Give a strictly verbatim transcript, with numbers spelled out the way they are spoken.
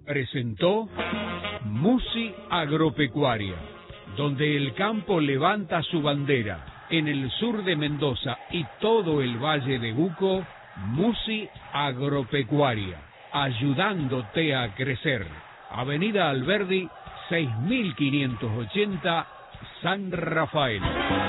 presentó Musi Agropecuaria, donde el campo levanta su bandera. En el sur de Mendoza y todo el Valle de Uco, Musi Agropecuaria, ayudándote a crecer. Avenida Alberdi, seis mil quinientos ochenta, San Rafael.